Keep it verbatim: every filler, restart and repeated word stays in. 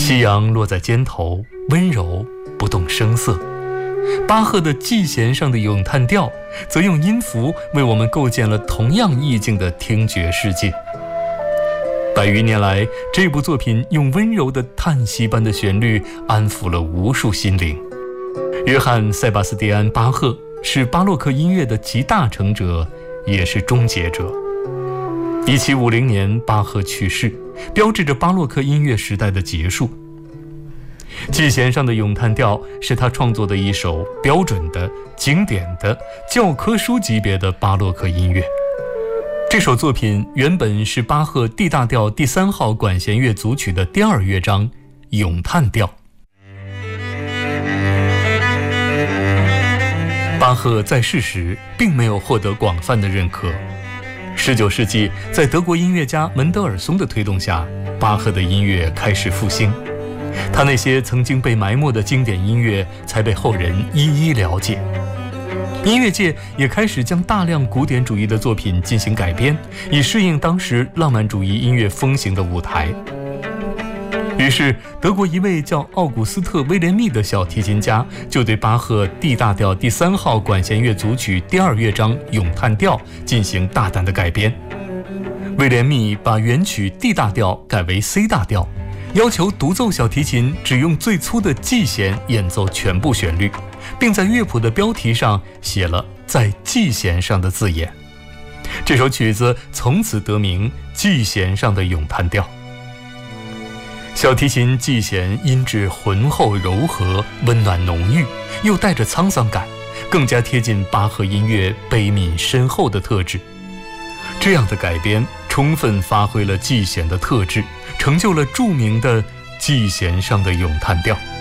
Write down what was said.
夕阳落在肩头，温柔不动声色。巴赫的 G 弦上的咏叹调则用音符为我们构建了同样意境的听觉世界。百余年来，这部作品用温柔的叹息般的旋律安抚了无数心灵。约翰·塞巴斯蒂安·巴赫是巴洛克音乐的集大成者，也是终结者。一七五零年，巴赫去世，标志着巴洛克音乐时代的结束。G 弦上的咏叹调是他创作的一首标准的、经典的、教科书级别的巴洛克音乐。这首作品原本是巴赫 D 大调第三号管弦乐组曲的第二乐章咏叹调。巴赫在世时并没有获得广泛的认可。十九世纪，在德国音乐家门德尔松的推动下，巴赫的音乐开始复兴。他那些曾经被埋没的经典音乐才被后人一一了解。音乐界也开始将大量古典主义的作品进行改编，以适应当时浪漫主义音乐风行的舞台。于是，德国一位叫奥古斯特·威廉密的小提琴家就对巴赫 D 大调第三号管弦乐组曲第二乐章咏叹调进行大胆的改编。威廉密把原曲 D 大调改为 C 大调，要求独奏小提琴只用最粗的 G 弦演奏全部旋律，并在乐谱的标题上写了在 G 弦上的字眼。这首曲子从此得名 G 弦上的咏叹调。小提琴 G 弦音质浑厚柔和，温暖浓郁，又带着沧桑感，更加贴近巴赫音乐悲悯深厚的特质。这样的改编充分发挥了 G 弦的特质，成就了著名的 G 弦上的咏叹调。